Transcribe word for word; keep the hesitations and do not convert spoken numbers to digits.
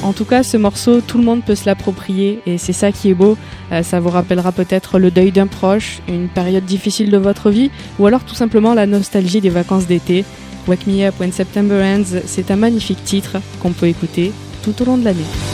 En tout cas, ce morceau, tout le monde peut se l'approprier et c'est ça qui est beau. Euh, ça vous rappellera peut-être le deuil d'un proche, une période difficile de votre vie ou alors tout simplement la nostalgie des vacances d'été. Wake Me Up When September Ends, c'est un magnifique titre qu'on peut écouter tout au long de l'année.